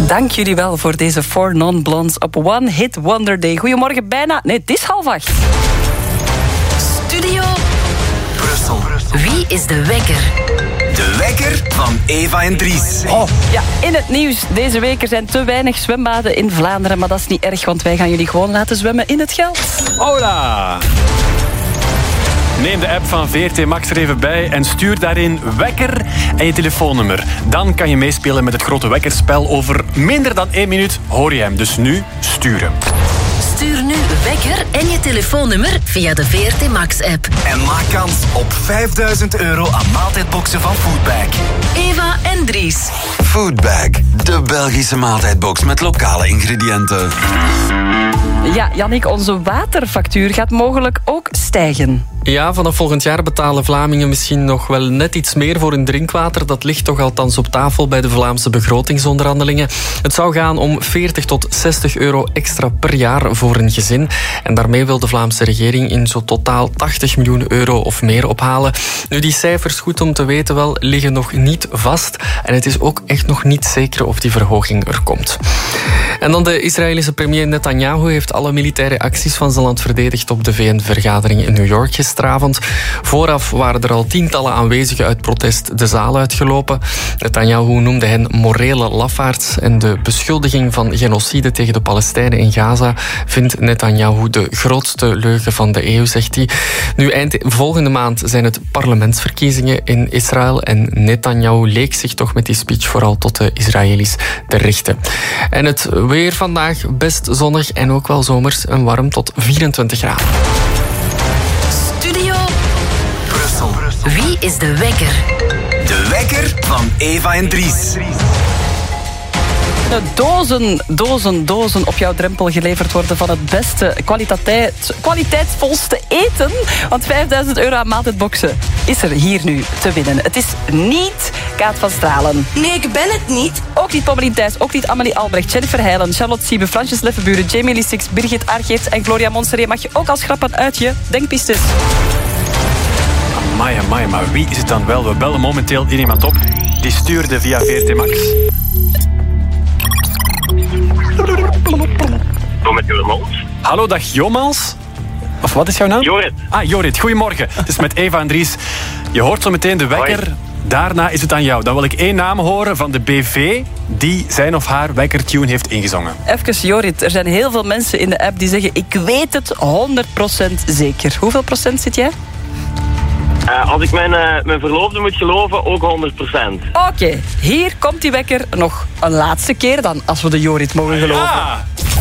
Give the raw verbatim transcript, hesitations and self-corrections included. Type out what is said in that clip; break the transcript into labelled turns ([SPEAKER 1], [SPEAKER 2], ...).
[SPEAKER 1] Dank jullie wel voor deze Four Non-Blondes op One Hit Wonder Day. Goedemorgen, bijna... Nee, het is half acht.
[SPEAKER 2] Studio Brussel. Wie is de wekker?
[SPEAKER 3] De wekker van Eva en Dries.
[SPEAKER 1] Oh. Ja, in het nieuws deze week er zijn te weinig zwembaden in Vlaanderen. Maar dat is niet erg, want wij gaan jullie gewoon laten zwemmen in het geld.
[SPEAKER 4] Hola! Neem de app van V R T Max er even bij en stuur daarin wekker en je telefoonnummer. Dan kan je meespelen met het grote wekkerspel. Over minder dan één minuut hoor je hem. Dus nu sturen.
[SPEAKER 2] Stuur nu wekker en je telefoonnummer via de V R T Max-app.
[SPEAKER 3] En maak kans op vijfduizend euro aan maaltijdboxen van Foodbag.
[SPEAKER 2] Eva en Dries.
[SPEAKER 5] Foodbag, de Belgische maaltijdbox met lokale ingrediënten.
[SPEAKER 1] Ja, Jannik, onze waterfactuur gaat mogelijk ook stijgen.
[SPEAKER 6] Ja, vanaf volgend jaar betalen Vlamingen misschien nog wel net iets meer voor hun drinkwater. Dat ligt toch althans op tafel bij de Vlaamse begrotingsonderhandelingen. Het zou gaan om veertig tot zestig euro extra per jaar voor een gezin. En daarmee wil de Vlaamse regering in zo totaal tachtig miljoen euro of meer ophalen. Nu, die cijfers, goed om te weten wel, liggen nog niet vast. En het is ook echt nog niet zeker of die verhoging er komt. En dan de Israëlische premier Netanyahu heeft alle militaire acties van zijn land verdedigd op de V N-vergadering in New York gisteravond. Vooraf waren er al tientallen aanwezigen uit protest de zaal uitgelopen. Netanyahu noemde hen morele lafaards en de beschuldiging van genocide tegen de Palestijnen in Gaza vindt Netanyahu de grootste leugen van de eeuw, zegt hij. Nu, eind volgende maand zijn het parlementsverkiezingen in Israël en Netanyahu leek zich toch met die speech vooral tot de Israëli's te richten. En het weer vandaag best zonnig en ook wel zomers en warm tot vierentwintig graden.
[SPEAKER 2] Studio Brussel. Wie is de wekker?
[SPEAKER 3] De wekker van Eva en Dries.
[SPEAKER 1] De dozen, dozen, dozen op jouw drempel geleverd worden van het beste, kwaliteit, kwaliteitsvolste eten. Want vijfduizend euro aan maaltijdboxen is er hier nu te winnen. Het is niet Kaat van Stralen.
[SPEAKER 7] Nee, ik ben het niet.
[SPEAKER 1] Ook niet Pommelien Thijs, ook niet Amelie Albrecht, Jennifer Heijlen, Charlotte Siebe, Fransjes Leffenburen, Jamie Lee Six, Birgit Aargeerts en Gloria Monseré mag je ook al schrappen uit je denkpistes.
[SPEAKER 4] Amai, amai, maar wie is het dan wel? We bellen momenteel iemand op. Die stuurde via V R T Max.
[SPEAKER 8] Kom met Jomals.
[SPEAKER 4] Hallo, dag Jomals. Of wat is jouw naam?
[SPEAKER 8] Jorrit.
[SPEAKER 4] Ah, Jorrit, goedemorgen. Het is met Eva en Dries. Je hoort zo meteen de wekker. Hoi. Daarna is het aan jou. Dan wil ik één naam horen van de B V die zijn of haar wekkertune heeft ingezongen.
[SPEAKER 1] Even, Jorrit, er zijn heel veel mensen in de app die zeggen ik weet het honderd procent zeker. Hoeveel procent zit jij?
[SPEAKER 8] Uh, als ik mijn, uh, mijn verloofde moet geloven, ook honderd procent.
[SPEAKER 1] Oké, okay, hier komt die wekker nog een laatste keer dan, als we de Jorrit mogen geloven.
[SPEAKER 4] Ja.